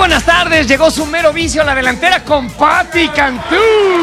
buenas tardes, llegó su mero vicio a la delantera con Pati Cantú.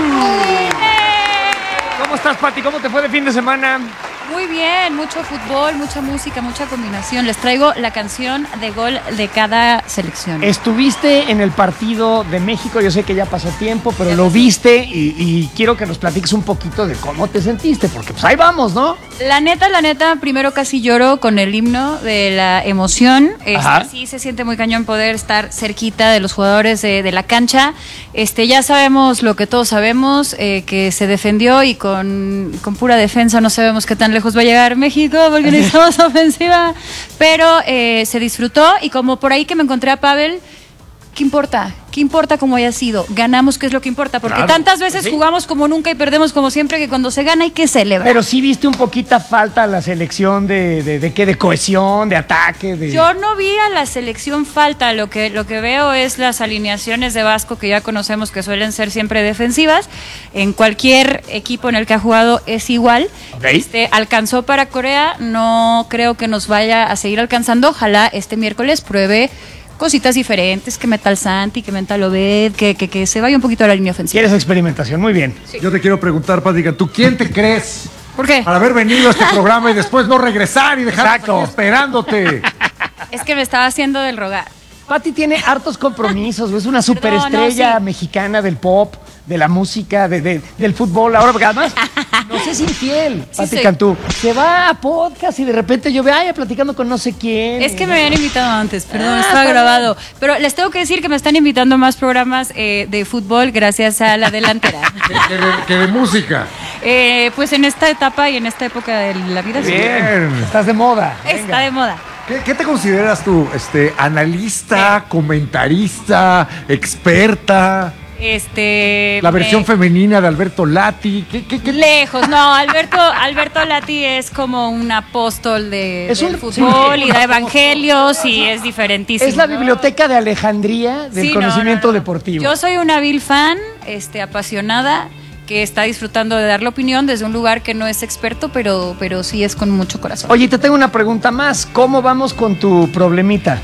¿Cómo estás, Pati? ¿Cómo te fue de fin de semana? Muy bien, mucho fútbol, mucha música, mucha combinación. Les traigo la canción de gol de cada selección. Estuviste en el partido de México, yo sé que ya pasó tiempo, pero lo viste y quiero que nos platiques un poquito de cómo te sentiste, porque pues ahí vamos, ¿no? La neta, primero casi lloro con el himno de la emoción. Sí se siente muy cañón poder estar cerquita de los jugadores de la cancha. Ya sabemos lo que todos sabemos, que se defendió y con pura defensa no sabemos qué tan lejos va a llegar México porque necesitamos ofensiva, pero se disfrutó y como por ahí que me encontré a Pavel, ¿qué importa? ¿Qué importa cómo haya sido? Ganamos, que es lo que importa, porque tantas veces jugamos como nunca y perdemos como siempre, que cuando se gana hay que celebrar. Pero sí viste un poquita falta a la selección de cohesión, de ataque. Yo no vi a la selección falta, lo que veo es las alineaciones de Vasco que ya conocemos que suelen ser siempre defensivas. En cualquier equipo en el que ha jugado es igual. Alcanzó para Corea, no creo que nos vaya a seguir alcanzando. Ojalá este miércoles pruebe cositas diferentes, que meta al Santi, que meta al Obed, que se vaya un poquito a la línea ofensiva. ¿Quieres experimentación? Muy bien. Sí. Yo te quiero preguntar, Pati, ¿tú quién te crees? ¿Por qué? Para haber venido a este programa y después no regresar y dejar aquí esperándote. Es que me estaba haciendo del rogar. Pati tiene hartos compromisos, es una superestrella mexicana del pop, de la música, del fútbol. Ahora, porque además, no sé si infiel, Pati Cantú. Se va a podcast y de repente yo veo, platicando con no sé quién. Es que me habían invitado antes, perdón, estaba grabado. Pero les tengo que decir que me están invitando a más programas de fútbol gracias a la delantera. que de música. Pues en esta etapa y en esta época de la vida. Bien, estás de moda. Está de moda. ¿Qué te consideras tú? ¿Analista, comentarista, experta? La versión femenina de Alberto Lati. ¿Qué? Lejos, no, Alberto Lati es como un apóstol del fútbol y da evangelios y es diferentísimo. Es la biblioteca de Alejandría del conocimiento deportivo. Yo soy una vil fan, apasionada, que está disfrutando de dar la opinión desde un lugar que no es experto, pero sí es con mucho corazón. Oye, te tengo una pregunta más. ¿Cómo vamos con tu problemita?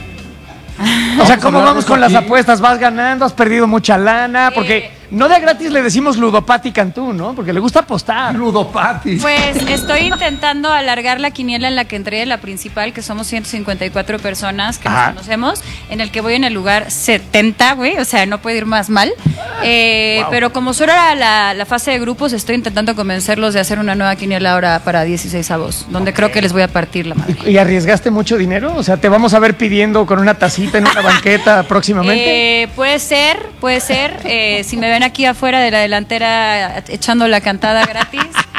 O sea, ¿cómo vamos con las apuestas? ¿Vas ganando? ¿Has perdido mucha lana? Porque no de gratis le decimos Ludopati Cantú, ¿no? Porque le gusta apostar. Ludopati. Pues estoy intentando alargar la quiniela en la que entré, la principal, que somos 154 personas que nos conocemos, en el que voy en el lugar 70, güey, o sea, no puede ir más mal. Wow. Pero como solo era la fase de grupos, estoy intentando convencerlos de hacer una nueva quiniela ahora para 16avos, donde creo que les voy a partir la madre. ¿Y arriesgaste mucho dinero? O sea, ¿te vamos a ver pidiendo con una tacita en una banqueta próximamente? Puede ser. Si me ven aquí afuera de la delantera echando la cantada gratis.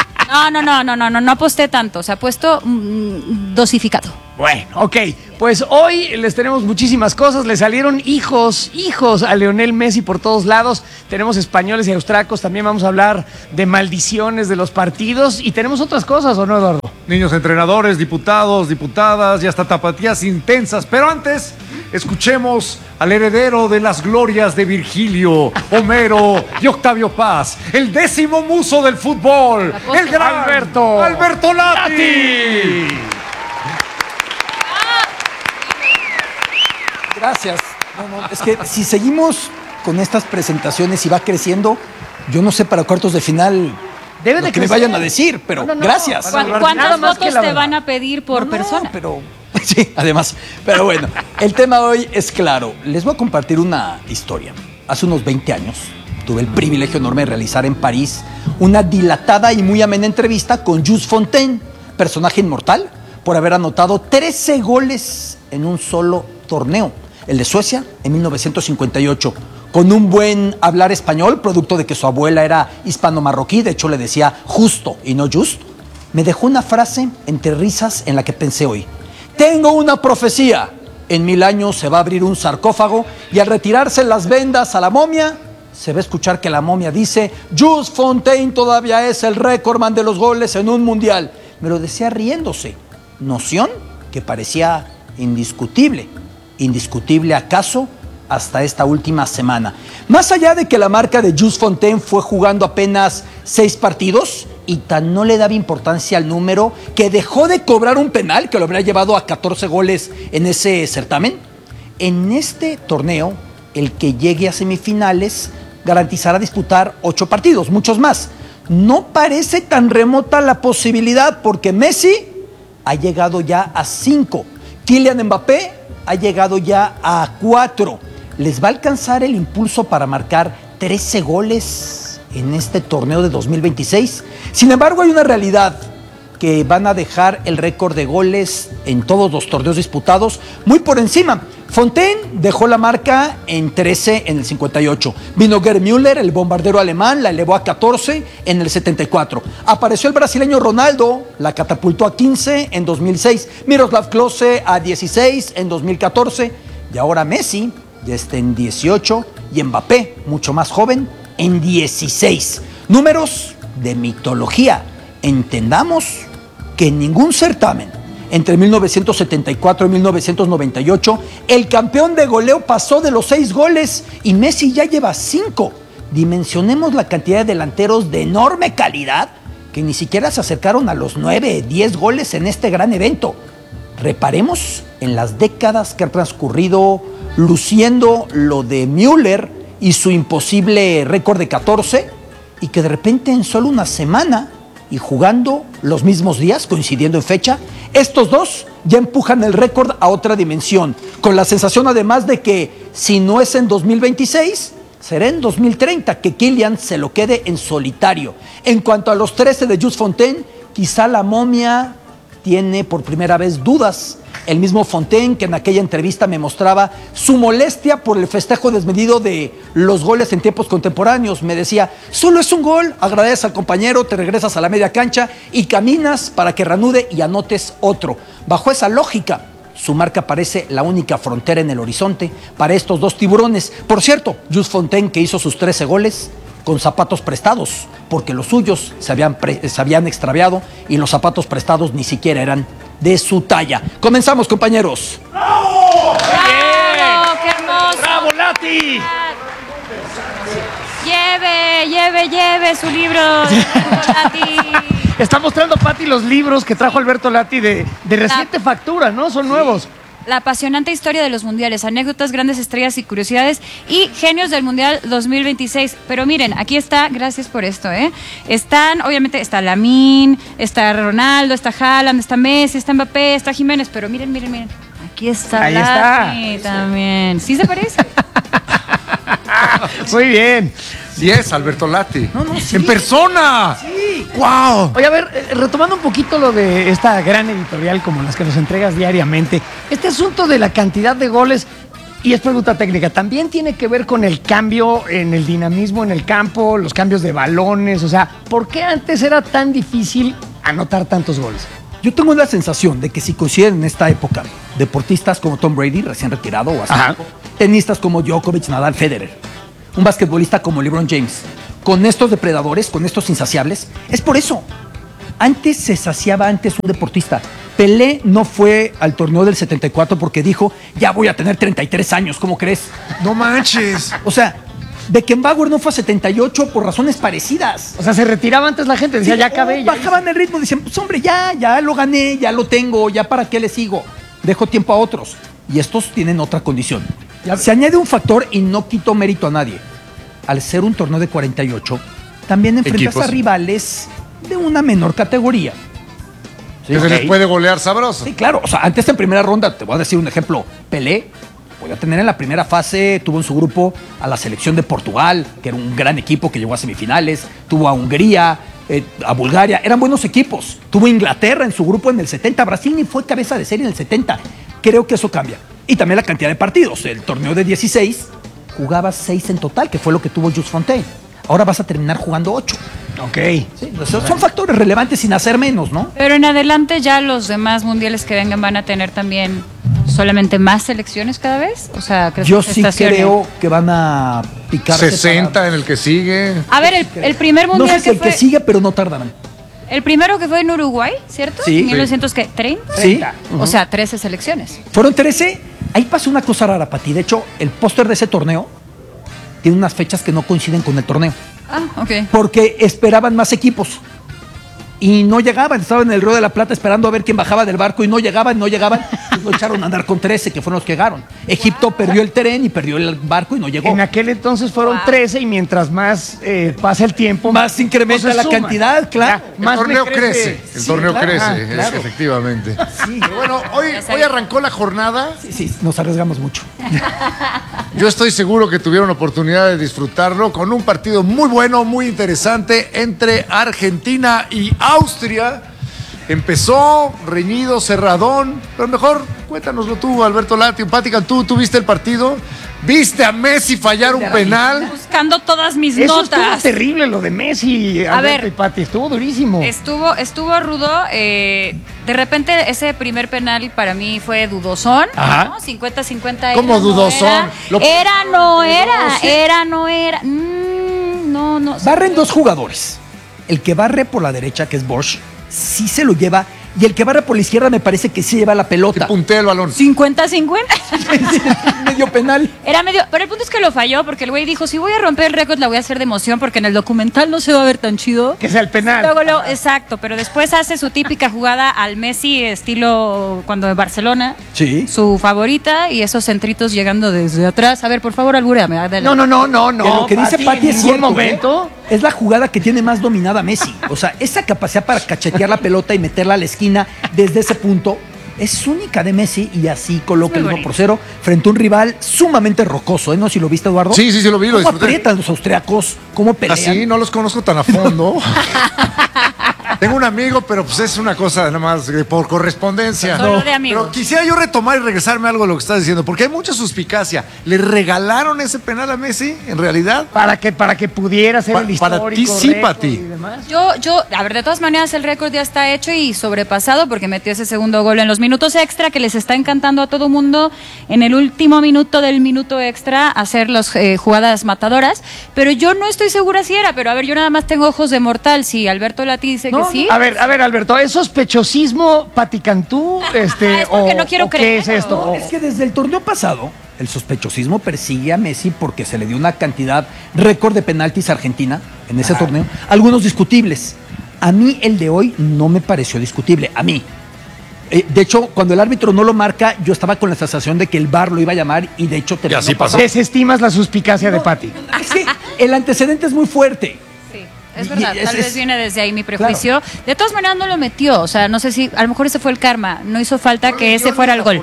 No aposté tanto, o sea, apuesto dosificado. Bueno, ok, pues hoy les tenemos muchísimas cosas, le salieron hijos a Lionel Messi por todos lados, tenemos españoles y austriacos, también vamos a hablar de maldiciones de los partidos y tenemos otras cosas, ¿o no, Eduardo? Niños entrenadores, diputados, diputadas, y hasta tapatías intensas, pero antes escuchemos al heredero de las glorias de Virgilio, Homero y Octavio Paz, el 10º muso del fútbol, el gran Alberto Lati. Gracias. Es que si seguimos con estas presentaciones y va creciendo, yo no sé para cuartos de final lo que me vayan a decir, pero gracias. ¿Cuántos votos te van a pedir por persona? Pero sí, además. Pero bueno, el tema hoy es claro. Les voy a compartir una historia. Hace unos 20 años tuve el privilegio enorme de realizar en París una dilatada y muy amena entrevista con Jules Fontaine, personaje inmortal, por haber anotado 13 goles en un solo torneo. El de Suecia en 1958, con un buen hablar español, producto de que su abuela era hispano-marroquí, de hecho le decía justo y no just, me dejó una frase entre risas en la que pensé hoy. Tengo una profecía, en 1000 años se va a abrir un sarcófago y al retirarse las vendas a la momia, se va a escuchar que la momia dice, Jules Fontaine todavía es el récordman de los goles en un mundial. Me lo decía riéndose, noción que parecía indiscutible. ¿Indiscutible acaso? Hasta esta última semana. Más allá de que la marca de Jules Fontaine fue jugando apenas 6 partidos y tan no le daba importancia al número que dejó de cobrar un penal que lo habría llevado a 14 goles en ese certamen. En este torneo el que llegue a semifinales garantizará disputar 8 partidos, muchos más. No parece tan remota la posibilidad porque Messi ha llegado ya a 5. Kylian Mbappé ha llegado ya a 4. ¿Les va a alcanzar el impulso para marcar 13 goles en este torneo de 2026? Sin embargo, hay una realidad, que van a dejar el récord de goles en todos los torneos disputados muy por encima. Fontaine dejó la marca en 13 en el 58. Vino Gerd Müller, el bombardero alemán, la elevó a 14 en el 74. Apareció el brasileño Ronaldo, la catapultó a 15 en 2006. Miroslav Klose a 16 en 2014. Y ahora Messi ya está en 18 y Mbappé, mucho más joven, en 16. Números de mitología. Entendamos que en ningún certamen entre 1974 y 1998 el campeón de goleo pasó de los 6 goles y Messi ya lleva 5. Dimensionemos la cantidad de delanteros de enorme calidad que ni siquiera se acercaron a los 9, 10 goles en este gran evento. Reparemos en las décadas que han transcurrido luciendo lo de Müller y su imposible récord de 14 y que de repente en solo una semana y jugando los mismos días, coincidiendo en fecha, estos dos ya empujan el récord a otra dimensión, con la sensación además de que si no es en 2026, será en 2030 que Kylian se lo quede en solitario. En cuanto a los 13 de Just Fontaine, quizá la momia tiene por primera vez dudas. El mismo Fontaine, que en aquella entrevista me mostraba su molestia por el festejo desmedido de los goles en tiempos contemporáneos. Me decía, solo es un gol, agradeces al compañero, te regresas a la media cancha y caminas para que reanude y anotes otro. Bajo esa lógica, su marca parece la única frontera en el horizonte para estos dos tiburones. Por cierto, Just Fontaine, que hizo sus 13 goles con zapatos prestados, porque los suyos se habían extraviado y los zapatos prestados ni siquiera eran de su talla. Comenzamos, compañeros. ¡Bravo! ¡Bravo! ¡Qué hermoso! ¡Bravo, Lati! Lleve su libro, Lati. Está mostrando Pati los libros que trajo Alberto Lati de reciente factura, ¿no? Son nuevos. La apasionante historia de los mundiales, anécdotas, grandes estrellas y curiosidades y genios del Mundial 2026. Pero miren, aquí está, gracias por esto, Están, obviamente, está Lamine, está Ronaldo, está Haaland, está Messi, está Mbappé, está Jiménez, pero miren. Aquí está Lati también. ¿Sí se parece? Muy bien. Sí es Alberto Lati. No, sí. ¡En persona! Sí. ¡Wow! Oye, a ver, retomando un poquito lo de esta gran editorial como las que nos entregas diariamente, este asunto de la cantidad de goles, y es pregunta técnica, ¿también tiene que ver con el cambio en el dinamismo en el campo, los cambios de balones? O sea, ¿por qué antes era tan difícil anotar tantos goles? Yo tengo la sensación de que si coinciden en esta época deportistas como Tom Brady, recién retirado, o así, tenistas como Djokovic, Nadal, Federer, un basquetbolista como LeBron James, con estos depredadores, con estos insaciables, es por eso. Antes se saciaba un deportista. Pelé no fue al torneo del 74 porque dijo, ya voy a tener 33 años, ¿cómo crees? ¡No manches! O sea, Beckenbauer no fue a 78 por razones parecidas. O sea, se retiraba antes la gente, decía, ya acabé. Bajaban el ritmo, decían, pues hombre, ya lo gané, ya lo tengo, ya para qué le sigo. Dejo tiempo a otros. Y estos tienen otra condición. Se añade un factor y no quito mérito a nadie. Al ser un torneo de 48, también enfrentas a rivales de una menor categoría. ¿Sí? Que se les puede golear sabroso. Sí, claro. O sea, antes en primera ronda, te voy a decir un ejemplo. Pelé podía tener en la primera fase, tuvo en su grupo a la selección de Portugal, que era un gran equipo que llegó a semifinales, tuvo a Hungría, a Bulgaria, eran buenos equipos. Tuvo Inglaterra en su grupo en el 70, Brasil ni fue cabeza de serie en el 70. Creo que eso cambia. Y también la cantidad de partidos. El torneo de 16 jugaba 6 en total, que fue lo que tuvo Just Fontaine. Ahora vas a terminar jugando 8. Ok. Sí, son factores relevantes sin hacer menos, ¿no? Pero en adelante ya los demás mundiales que vengan van a tener también solamente más selecciones cada vez. O sea, yo sí creo que van a picar 60 en el que sigue. A ver, el primer mundial no sé si el que sigue, pero no tardarán. El primero que fue en Uruguay, ¿cierto? Sí. ¿En 1930? Sí. O sea, 13 selecciones. Fueron 13. Ahí pasó una cosa rara, Pati. De hecho, el póster de ese torneo tiene unas fechas que no coinciden con el torneo. Ah, ok. Porque esperaban más equipos. y no llegaban, estaban en el Río de la Plata esperando a ver quién bajaba del barco y no llegaban, pues lo echaron a andar con 13, que fueron los que llegaron. Egipto perdió el tren y perdió el barco y no llegó. En aquel entonces fueron 13 y mientras más pasa el tiempo, más incrementa la cantidad, claro. El torneo crece. El torneo crece, claro. efectivamente. Sí. Bueno, hoy arrancó la jornada. Sí, nos arriesgamos mucho. Yo estoy seguro que tuvieron oportunidad de disfrutarlo con un partido muy bueno, muy interesante entre Argentina y Austria. Empezó reñido, cerradón, pero mejor cuéntanoslo tú, Alberto Lati. Pati Cantú, ¿tú viste el partido? ¿Viste a Messi fallar un penal? Buscando todas mis Eso notas. estuvo terrible, lo de Messi, Alberto y Pati, estuvo durísimo. Estuvo rudo. De repente ese primer penal para mí fue dudosón, ¿no? 50-50. ¿Cómo dudosón? No era. No. Barren dos jugadores. El que barre por la derecha, que es Bosch, sí se lo lleva. Y el que barre por la izquierda me parece que sí lleva la pelota. Que puntea el balón. 50-50. Medio penal. Era medio. Pero el punto es que lo falló porque el güey dijo: si voy a romper el récord, la voy a hacer de emoción porque en el documental no se va a ver tan chido. Que sea el penal. Exacto, pero después hace su típica jugada al Messi, estilo cuando en Barcelona. Sí. Su favorita y esos centritos llegando desde atrás. A ver, por favor, albúreame. No. Que lo que dice Pati es cierto. Momento. Es la jugada que tiene más dominada Messi. O sea, esa capacidad para cachetear la pelota y meterla a la esquina desde ese punto es única de Messi y así coloca el 1-0 frente a un rival sumamente rocoso. ¿No? Si lo viste, Eduardo. Sí, lo vi, lo ¿Cómo disfruté. aprietan los austriacos? ¿Cómo pelean? Así, no los conozco tan a fondo. Tengo un amigo, pero pues es una cosa nada más por correspondencia. Solo de amigos. Pero quisiera yo retomar y regresarme a algo de lo que estás diciendo, porque hay mucha suspicacia. ¿Le regalaron ese penal a Messi, en realidad? Para que pudiera ser el histórico. Para ti sí, Pati. y demás. A ver, de todas maneras el récord ya está hecho y sobrepasado porque metió ese segundo gol en los minutos extra que les está encantando a todo mundo en el último minuto del minuto extra hacer las jugadas matadoras, pero yo no estoy segura si era, pero a ver, yo nada más tengo ojos de mortal, si Alberto Lati dice que sí. A ver, Alberto, ¿es sospechosismo Pati Cantú? Es porque no quiero creer. ¿Qué es esto? No, es que desde el torneo pasado el sospechosismo persigue a Messi porque se le dio una cantidad récord de penaltis a Argentina en ese torneo, algunos discutibles. A mí el de hoy no me pareció discutible, a mí. De hecho, cuando el árbitro no lo marca, yo estaba con la sensación de que el VAR lo iba a llamar y de hecho terminó. Y así pasó. Desestimas la suspicacia de Pati. Es que el antecedente es muy fuerte. Es verdad, tal vez viene desde ahí mi prejuicio. Claro. De todas maneras no lo metió, o sea, no sé si, a lo mejor ese fue el karma, no hizo falta que ese fuera el gol.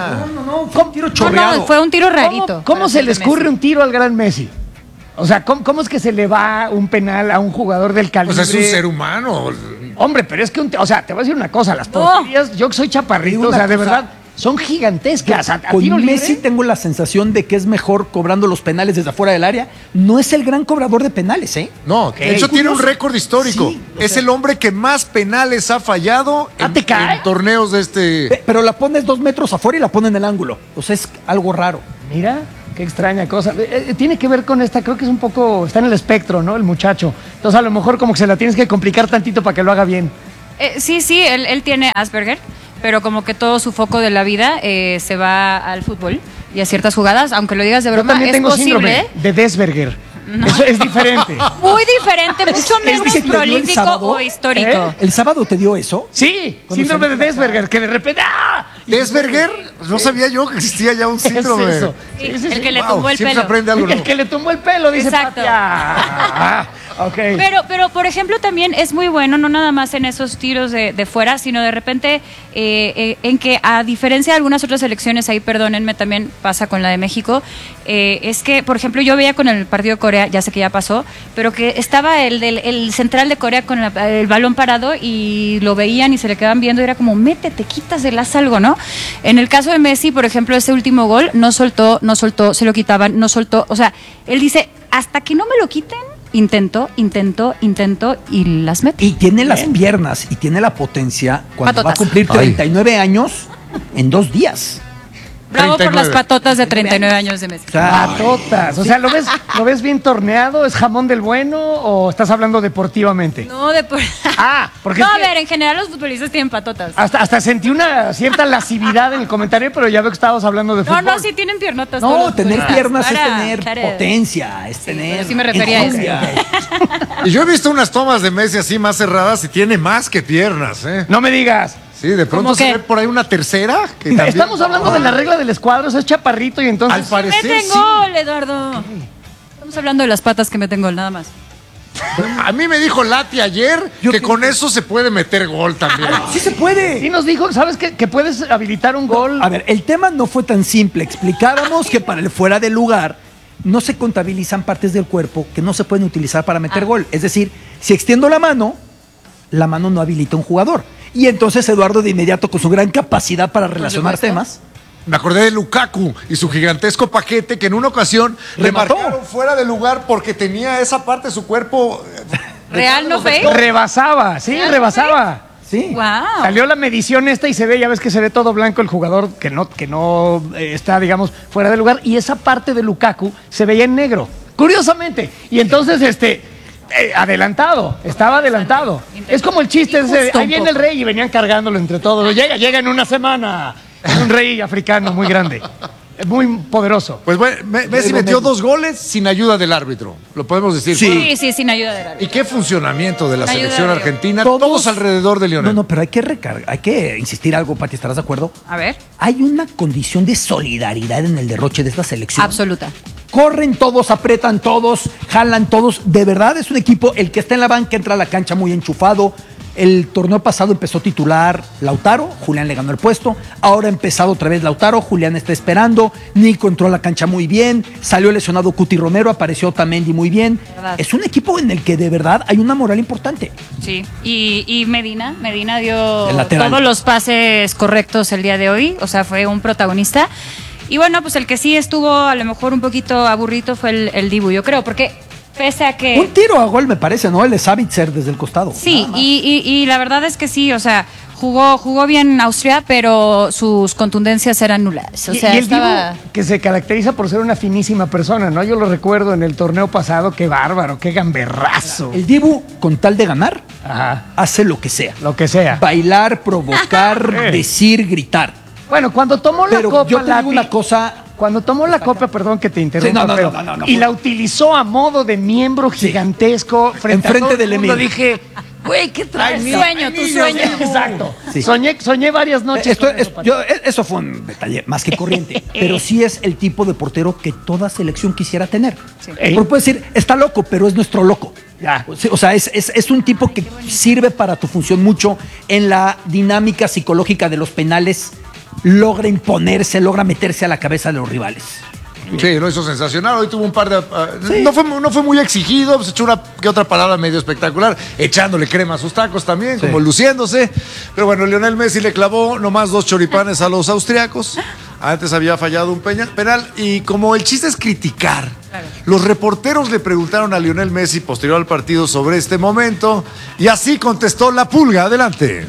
No, fue un tiro chorreado. No, fue un tiro rarito. ¿Cómo se le escurre un tiro al gran Messi? O sea, ¿cómo es que se le va un penal a un jugador del calibre? Pues es un ser humano. Hombre, pero es que, te voy a decir una cosa, las porterías, yo que soy chaparrito, o sea, de verdad, son gigantescas. A Con tiro Messi libre, tengo la sensación de que es mejor cobrando los penales desde afuera del área. No es el gran cobrador de penales, ¿eh? No, de hecho tiene un récord histórico. Sí, es el hombre que más penales ha fallado ¿te cae? en torneos de este... Pero la pones 2 metros afuera y la pone en el ángulo. O sea, es algo raro. Mira, qué extraña cosa. Tiene que ver con esta, creo que es un poco, está en el espectro, ¿no? El muchacho. Entonces a lo mejor como que se la tienes que complicar tantito para que lo haga bien. Sí, él tiene Asperger, pero como que todo su foco de la vida se va al fútbol y a ciertas jugadas, aunque lo digas de Yo broma, también es tengo síndrome posible. de Desberger. Eso es diferente. Muy diferente, mucho menos que te dio el prolífico sábado? o histórico. ¿El sábado te dio eso? Sí, síndrome de Desberger, que de repente... ¡ah! ¿Desberger? No sabía yo que existía ya un síndrome. Es eso. Sí, Sí. el que le Wow, tumbó el siempre pelo. aprende algo El nuevo. que le tumbó el pelo, dice Exacto. Patia. Ok. Pero, por ejemplo, también es muy bueno, no nada más en esos tiros de fuera, sino de repente en que, a diferencia de algunas otras selecciones, ahí perdónenme, también pasa con la de México, es que, por ejemplo, yo veía con el partido de Corea, ya sé que ya pasó, pero que estaba el central de Corea con el balón parado y lo veían y se le quedaban viendo y era como, métete, quítasela, haz algo, ¿no? En el caso de Messi, por ejemplo, ese último gol, no soltó, se lo quitaban, no soltó, o sea, él dice, hasta que no me lo quiten, intento y las mete. Y tiene las piernas y tiene la potencia cuando Patotas. va a cumplir 39 años en 2 días. Bravo 39. por las patotas de 39 años de Messi. Patotas. O sea, ¿lo ves bien torneado? ¿Es jamón del bueno o estás hablando deportivamente? No, porque no, es a que ver, en general los futbolistas tienen patotas. hasta sentí una cierta lascividad en el comentario, pero ya veo que estabas hablando de fútbol. No, sí tienen piernotas. todos No, los tener futbolistas. piernas es Claro, tener claro. potencia, es tener... pero sí me refería a eso. enjundia. Y yo he visto unas tomas de Messi así más cerradas y tiene más que piernas, ¿eh? No me digas. Sí, de pronto ¿Cómo se qué? ve por ahí una tercera. Que también- Estamos hablando de la regla del escuadro, eso es chaparrito y entonces... Al parecer Meten sí. gol, Eduardo. Estamos hablando de las patas que meten gol, nada más. A mí me dijo Lati ayer Yo que pienso- con eso se puede meter gol también. ¡Sí se puede! Sí nos dijo, ¿sabes qué? Que puedes habilitar un gol. A ver, el tema no fue tan simple. Explicábamos que para el fuera de lugar no se contabilizan partes del cuerpo que no se pueden utilizar para meter gol. Es decir, si extiendo la mano no habilita a un jugador. Y entonces Eduardo de inmediato, con su gran capacidad para relacionar supuesto. temas, Me acordé de Lukaku y su gigantesco paquete que en una ocasión le Remató. marcaron fuera de lugar porque tenía esa parte de su cuerpo. ¿Real no fue? Rebasaba, sí, rebasaba. sí. Wow. Salió la medición esta y se ve, ya ves que se ve todo blanco el jugador que no está, digamos, fuera de lugar. Y esa parte de Lukaku se veía en negro, curiosamente. Y entonces, estaba adelantado. Es como el chiste ese, Injusto ahí un viene el poco. rey y venían cargándolo entre todos. Llega en una semana. Es un rey africano muy grande, muy poderoso. Pues bueno, Messi metió 2 goles sin ayuda del árbitro. Lo podemos decir. Sí, sin ayuda de árbitro. ¿Y qué funcionamiento de la Ayuda selección de Dios. argentina? Todos alrededor de Lionel. No, pero hay que insistir algo, Pati, ¿estarás de acuerdo? A ver, Hay una condición de solidaridad en el derroche de esta selección. absoluta. Corren todos, apretan todos, jalan todos. De verdad es un equipo, el que está en la banca entra a la cancha muy enchufado. El torneo pasado empezó titular Lautaro, Julián le ganó el puesto. Ahora ha empezado otra vez Lautaro, Julián está esperando. Nico entró a la cancha muy bien. Salió lesionado Cuti Romero, apareció Otamendi muy bien. Verdad. Es un equipo en el que de verdad hay una moral importante. Sí, y Medina dio El lateral. todos los pases correctos el día de hoy, o sea, fue un protagonista. Y bueno, pues el que sí estuvo a lo mejor un poquito aburrido fue el Dibu, yo creo, porque pese a que... Un tiro a gol me parece, ¿no? El de Savitzer desde el costado. Sí, y la verdad es que sí, o sea, jugó bien Austria, pero sus contundencias eran nulas. O sea, y el estaba... Dibu, que se caracteriza por ser una finísima persona, ¿no? Yo lo recuerdo en el torneo pasado, qué bárbaro, qué gamberrazo. El Dibu, con tal de ganar, Ajá, hace lo que sea. lo que sea. Bailar, provocar, decir, gritar. Bueno, cuando tomó la Pero copa, yo te digo Lati, una cosa. cuando tomó la copa, perdón que te interrumpa, Sí, no, pero- no, y la utilizó a modo de miembro gigantesco frente a Enfrente todo el del mundo, emir. dije, güey, ¿qué traes? Tu sueño, tu sueño. Exacto. Sí. Soñé varias noches. con eso, Pati. Eso fue un detalle más que corriente. Pero sí es el tipo de portero que toda selección quisiera tener. Sí. Porque puede decir, está loco, pero es nuestro loco. Ya. O sea, es un tipo que sirve para tu función mucho en la dinámica psicológica de los penales. Logra imponerse, logra meterse a la cabeza de los rivales. Sí, lo hizo sensacional. Hoy tuvo un par de. No fue muy exigido, se echó una que otra parada medio espectacular, echándole crema a sus tacos también, como luciéndose. Pero bueno, Lionel Messi le clavó nomás 2 choripanes a los austriacos. Antes había fallado un penal. Y como el chiste es criticar, los reporteros le preguntaron a Lionel Messi posterior al partido sobre este momento. Y así contestó la Pulga. Adelante.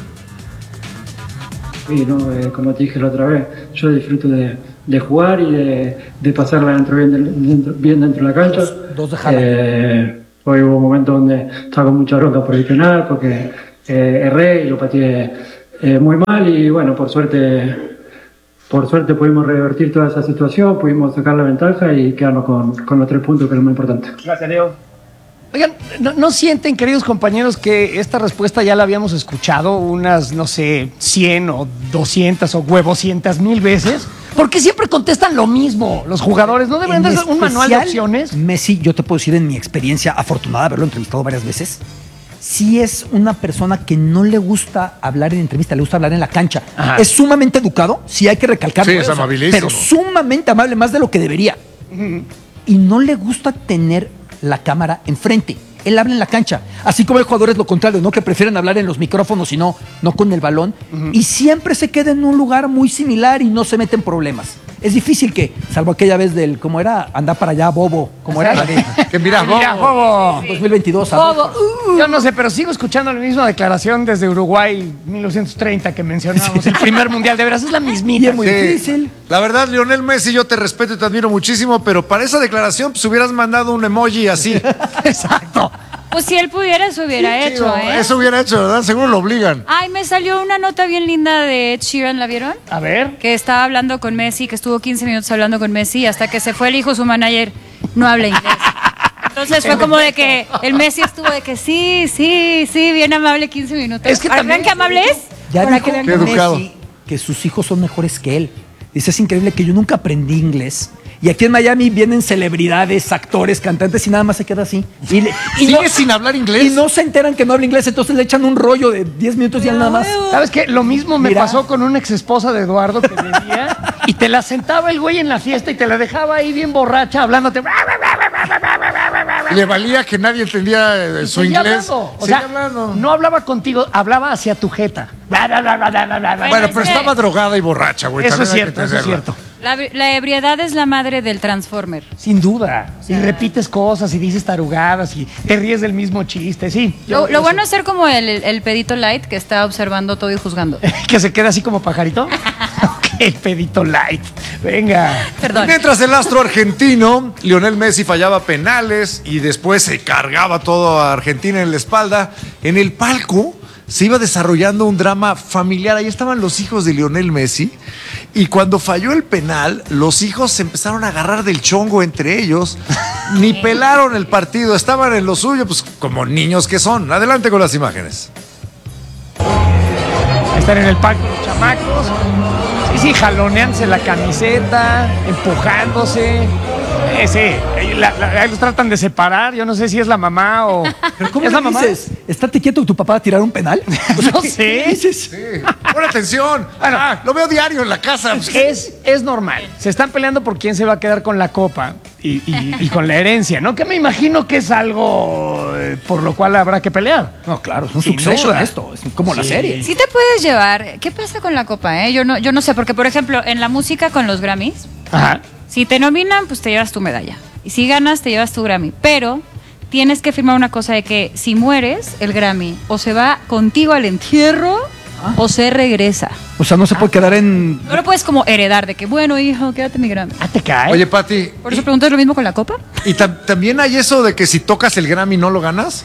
Sí, no, como te dije la otra vez, yo disfruto de jugar y de pasarla bien dentro de la cancha. Dos de Haaland. Hoy hubo momentos donde estaba con mucha bronca por el penal porque erré y lo pateé muy mal y bueno, por suerte pudimos revertir toda esa situación, pudimos sacar la ventaja y quedarnos con los 3 puntos, que es lo más importante. Gracias, Leo. Oigan, ¿no sienten, queridos compañeros, que esta respuesta ya la habíamos escuchado unas, no sé, 100 o 200 o huevocientas mil veces? ¿Por qué siempre contestan lo mismo los jugadores? ¿No deberían En de ser un manual de especial, opciones? Messi, yo te puedo decir en mi experiencia afortunada de haberlo entrevistado varias veces, sí es una persona que no le gusta hablar en entrevista, le gusta hablar en la cancha. Ajá. Es sumamente educado, sí hay que recalcarlo. Sí, es amabilísimo. Pero sumamente amable, más de lo que debería. Y no le gusta tener la cámara enfrente. Él habla en la cancha. Así como hay jugadores lo contrario, ¿no? Que prefieren hablar en los micrófonos y no con el balón. Y siempre se queda en un lugar muy similar y no se mete en problemas. es difícil que, salvo aquella vez del, ¿cómo era? Andar para allá, bobo. ¿Cómo era? Que mira, Bobo. 2022. Bobo. Yo no sé, pero sigo escuchando la misma declaración desde Uruguay 1930 que mencionábamos. El primer mundial, de veras, es la mismita. Muy difícil. La verdad, Lionel Messi, yo te respeto y te admiro muchísimo, pero para esa declaración, pues hubieras mandado un emoji así. Exacto. Pues si él pudiera, eso hubiera hecho, ¿eh? Eso hubiera hecho, ¿verdad? Seguro lo obligan. Ay, me salió una nota bien linda de Ed Sheeran, ¿la vieron? A ver. Que estaba hablando con Messi, que estuvo 15 minutos hablando con Messi, hasta que se fue el hijo, su manager, no habla inglés. Entonces fue como de que el Messi estuvo de que sí, bien amable 15 minutos. Es que ¿Para también vean qué amable es? Ya Para dijo que vean Qué educado. Messi que sus hijos son mejores que él. Dice, es increíble que yo nunca aprendí inglés. Y aquí en Miami vienen celebridades, actores, cantantes y nada más se queda así. Y ¿Sigue sin hablar inglés? Y no se enteran que no habla inglés, entonces le echan un rollo de 10 minutos y ya nada más. ¿Sabes qué? Lo mismo me Mira. pasó con una ex esposa de Eduardo que bebía y te la sentaba el güey en la fiesta y te la dejaba ahí bien borracha hablándote. Le valía que nadie entendía su Seguía inglés. hablando. O Seguía sea, hablando. no hablaba contigo, hablaba hacia tu jeta. Bueno, pero es que- estaba drogada y borracha, güey. Eso es también hay que cierto, eso es entenderla. cierto. La ebriedad es la madre del Transformer. Sin duda. Y repites cosas y dices tarugadas y te ríes del mismo chiste, sí. Lo bueno es ser como el pedito light que está observando todo y juzgando. Que se queda así como pajarito. Ok, pedito light. Venga. Perdón. Mientras el astro argentino, Lionel Messi, fallaba penales y después se cargaba todo a Argentina en la espalda, en el palco se iba desarrollando un drama familiar. Ahí estaban los hijos de Lionel Messi y cuando falló el penal, los hijos se empezaron a agarrar del chongo entre ellos. Ni pelaron el partido, estaban en lo suyo, pues como niños que son. Adelante con las imágenes. Están en el palco los chamacos. Sí, jaloneándose la camiseta, empujándose. Sí, ahí los tratan de separar. Yo no sé si es la mamá o. ¿Pero cómo ¿Es la le mamá? dices? ¿Estate quieto que tu papá va a tirar un penal? O sea, No ¿qué sé. dices? Pon atención. Lo veo diario en la casa. Es normal. Se están peleando por quién se va a quedar con la copa y con la herencia, ¿no? Que me imagino que es algo por lo cual habrá que pelear. No, claro, es un Sin suceso duda. esto. Es como la serie. Sí te puedes llevar. ¿Qué pasa con la copa, Yo no sé, porque por ejemplo, en la música con los Grammys, Ajá. si te nominan, pues te llevas tu medalla. Y si ganas, te llevas tu Grammy. Pero tienes que firmar una cosa de que si mueres, el Grammy o se va contigo al entierro o se regresa. O sea, no se puede quedar en... No lo puedes como heredar de que, bueno, hijo, quédate mi Grammy. Ah, te cae. Oye, Pati, Por eso preguntas lo mismo con la copa. ¿y también hay eso de que si tocas el Grammy no lo ganas?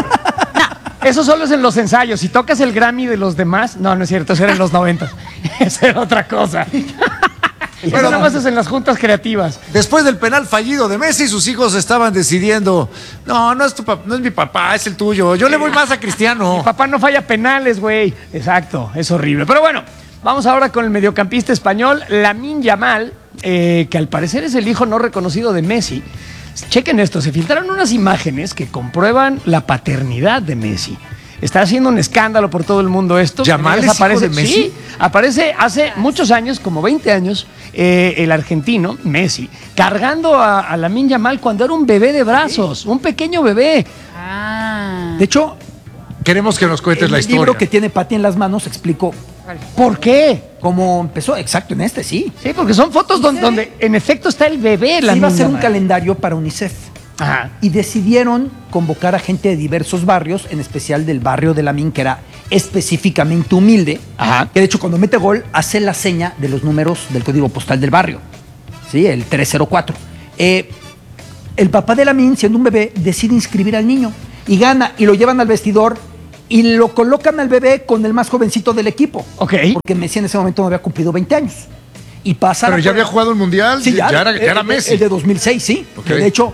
Eso solo es en los ensayos. Si tocas el Grammy de los demás, no es cierto, eso era en los 90. Eso era otra cosa. Eso nada más es en las juntas creativas. Después del penal fallido de Messi, sus hijos estaban decidiendo, no es no es mi papá, es el tuyo. Yo le voy más a Cristiano. Papá no falla penales, güey. Exacto, es horrible. Pero bueno, vamos ahora con el mediocampista español, Lamine Yamal, que al parecer es el hijo no reconocido de Messi. Chequen esto, se filtraron unas imágenes que comprueban la paternidad de Messi. Está haciendo un escándalo por todo el mundo esto. ¿Yamal es hijo de Messi? Sí, aparece hace muchos años, como 20 años, el argentino, Messi, cargando a Lamine Yamal cuando era un bebé de brazos, un pequeño bebé. Ah. De hecho, Queremos que nos cuentes la el historia. libro que tiene Pati en las manos explico ¿Por qué? cómo empezó. Exacto, en este, sí. Sí, porque son fotos donde en efecto está el bebé. Se iba a hacer un calendario para UNICEF. Ajá. Y decidieron convocar a gente de diversos barrios, en especial del barrio de Lamine, que era específicamente humilde. Ajá. Que de hecho, cuando mete gol, hace la seña de los números del código postal del barrio. Sí, el 304. El papá de Lamine, siendo un bebé, decide inscribir al niño. Y gana, y lo llevan al vestidor. Y lo colocan al bebé con el más jovencito del equipo. Ok. Porque Messi en ese momento no había cumplido 20 años. Y pasa. Pero ya había jugado el Mundial, Sí, ya era Messi. El de 2006, sí. Ok. Que de hecho,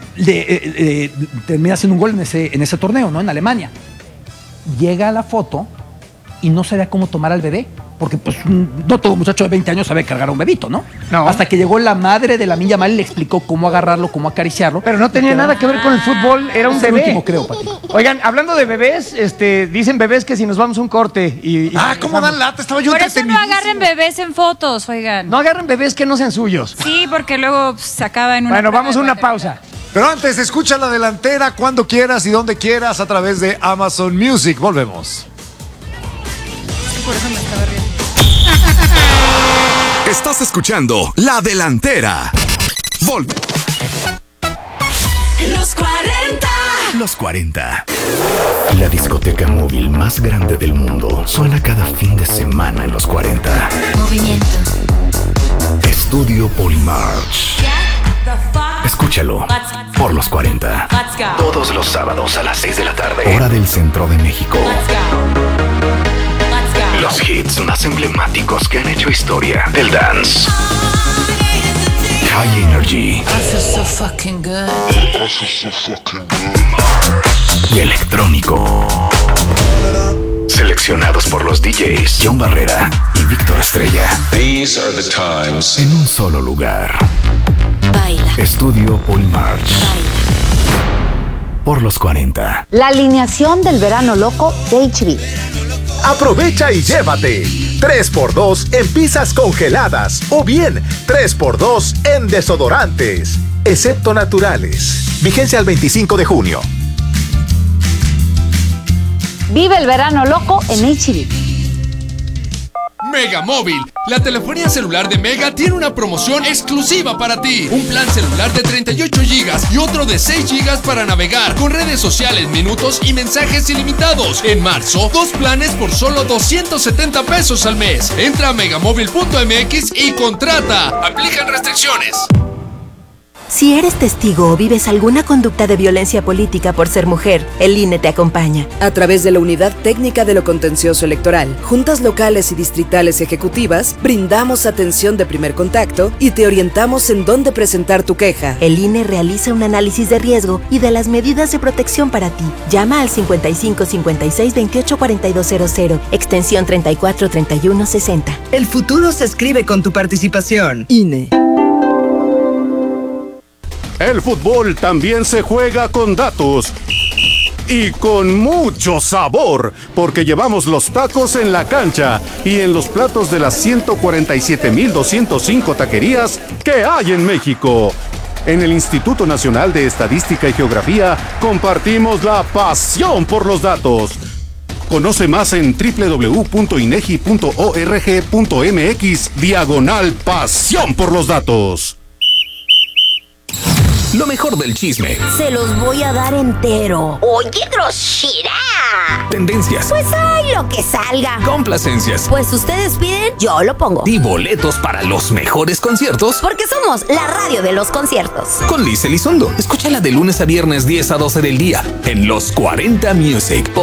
termina haciendo un gol en ese torneo, ¿no? En Alemania. Llega la foto y no sabía cómo tomar al bebé. Porque, pues, no todo muchacho de 20 años sabe cargar a un bebito, ¿no? No. Hasta que llegó la madre de Lamine Yamal y le explicó cómo agarrarlo, cómo acariciarlo. Pero no tenía nada que ver con el fútbol, era un Es el bebé. último, creo, Pati. Oigan, hablando de bebés, dicen bebés que si nos vamos a un corte y ¿Cómo dan lata? Estaba yo Por eso no entretenidísimo. agarren bebés en fotos, oigan. no agarren bebés que no sean suyos. Sí, porque luego pues, se acaba en una. Bueno, prueba vamos a de una Guatemala. pausa. Pero antes, escucha la delantera cuando quieras y donde quieras a través de Amazon Music. Volvemos. Por eso me estaba riendo. Estás escuchando La Delantera. Los 40. Los 40. La discoteca móvil más grande del mundo suena cada fin de semana en los 40. Movimiento. Estudio Polymarch. Escúchalo por los 40. Todos los sábados a las 6 de la tarde. Hora del centro de México. Los hits más emblemáticos que han hecho historia del dance. High Energy. Y electrónico. Seleccionados por los DJs John Barrera y Víctor Estrella. These are the times. En un solo lugar. Baila. Estudio Polymarch. Baila. Por los 40. La alineación del verano loco de HB. Aprovecha y llévate 3x2 en pizzas congeladas o bien 3x2 en desodorantes, excepto naturales. Vigencia al 25 de junio. Vive el verano loco en HB. Mega Móvil, la telefonía celular de Mega tiene una promoción exclusiva para ti. Un plan celular de 38 GB y otro de 6 GB para navegar con redes sociales, minutos y mensajes ilimitados. En marzo, 2 planes por solo 270 pesos al mes. Entra a megamóvil.mx y contrata. Aplican restricciones. Si eres testigo o vives alguna conducta de violencia política por ser mujer, el INE te acompaña. A través de la Unidad Técnica de lo Contencioso Electoral, juntas locales y distritales ejecutivas, brindamos atención de primer contacto y te orientamos en dónde presentar tu queja. El INE realiza un análisis de riesgo y de las medidas de protección para ti. Llama al 55 56 28 4200, extensión 34 31 60. El futuro se escribe con tu participación. INE. El fútbol también se juega con datos y con mucho sabor, porque llevamos los tacos en la cancha y en los platos de las 147,205 taquerías que hay en México. En el Instituto Nacional de Estadística y Geografía compartimos la pasión por los datos. Conoce más en www.inegi.org.mx/pasión por los datos. Lo mejor del chisme. Se los voy a dar entero. ¡Oye, grosera! Tendencias. Pues hay lo que salga. Complacencias. Pues ustedes piden, yo lo pongo. Y boletos para los mejores conciertos. Porque somos la radio de los conciertos. Con Liz Elizondo. Escúchala de lunes a viernes 10 a 12 del día en Los 40 Music.